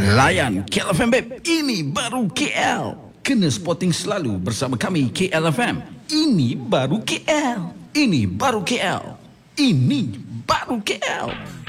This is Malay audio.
Layan KLFM Babe, ini baru KL. Kena sporting selalu bersama kami KLFM. Ini baru KL. Ini baru KL. Ini baru KL.